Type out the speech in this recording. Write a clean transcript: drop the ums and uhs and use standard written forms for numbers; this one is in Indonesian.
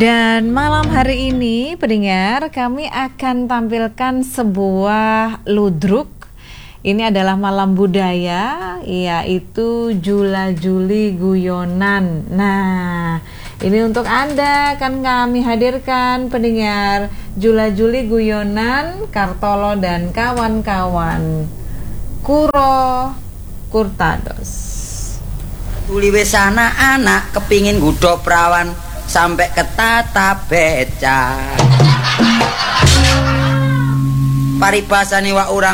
Dan malam hari ini, pendengar, kami akan tampilkan sebuah ludruk. Ini adalah malam budaya, yaitu Jula Juli Guyonan. Nah, ini untuk Anda akan kami hadirkan, pendengar, Jula Juli Guyonan, Kartolo dan kawan-kawan. Kuro Kurtados. Tuli wis anak kepingin nggodha prawan sampai ke tata beca. Paribasane wak urang